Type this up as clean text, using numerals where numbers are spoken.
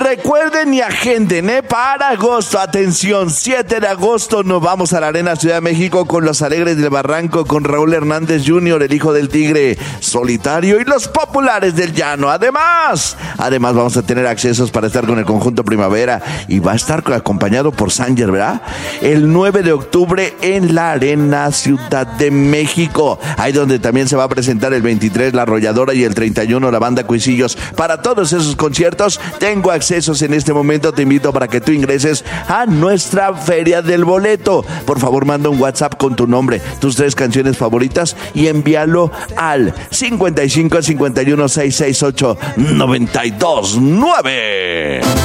recuerden y agenden, para agosto, atención, 7 de agosto nos vamos a la Arena Ciudad de México con Los Alegres del Barranco, con Raúl Hernández Jr., el hijo del Tigre, Solitario y Los Populares del Llano. Además vamos a tener accesos para estar con el conjunto Primavera y va a estar acompañado por Sanger, ¿verdad? El 9 de octubre en la Arena Ciudad de México, ahí donde también se va a presentar el 23 La Arrolladora y el 31 la Banda Cuisillos. Para todos esos conciertos tengo accesos en este momento. Te invito para que tú ingreses a nuestra Feria del Boleto. Por favor, manda un WhatsApp con tu nombre, tus 3 canciones favoritas y envíalo al 55 51 668 929.